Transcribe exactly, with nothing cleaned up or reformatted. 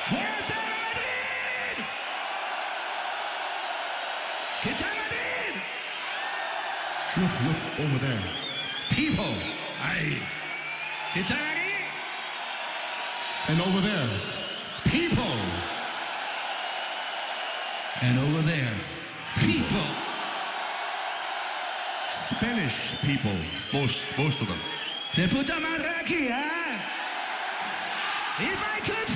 Puerto Madrid! Kita Madrid! Look, look, over there. People. Ay. Kita lagi? And over there. People. And over there, people. Spanish people. Most, most of them. De puta madre aquí, huh? If I could